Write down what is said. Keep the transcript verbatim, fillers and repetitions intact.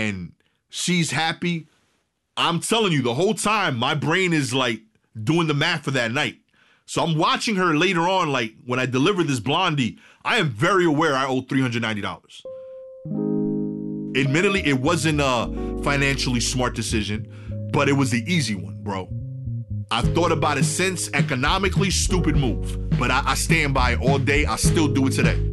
and she's happy. I'm telling you, the whole time, my brain is like doing the math for that night. So I'm watching her later on, like when I deliver this blondie, I am very aware I owe three hundred ninety dollars. Admittedly, it wasn't a financially smart decision, but it was the easy one, bro. I've thought about it since. Economically, stupid move. But I, I stand by it all day. I still do it today.